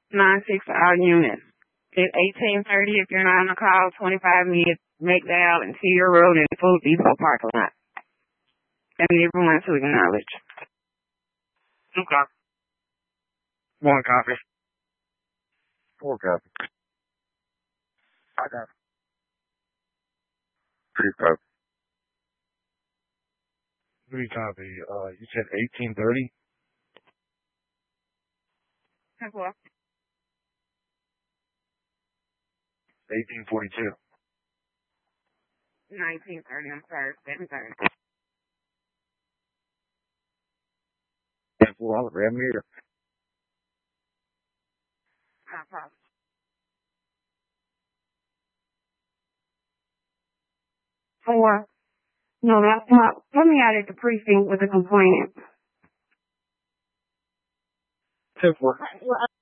9-6 all units. It's 1830 if you're not on the call, 25 minutes, McDowell and Tier Road and Food Depot parking lot. And everyone to acknowledge. Okay. 1 copy. 4 copy. I got it. 3 copy. 3 copy. You said 1830? That's what? 1842. 1930, I'm sorry, 730. And 400, red meter. No problem. Four. No, that's not. Put me out at the precinct with a complaint. 10-4. Well,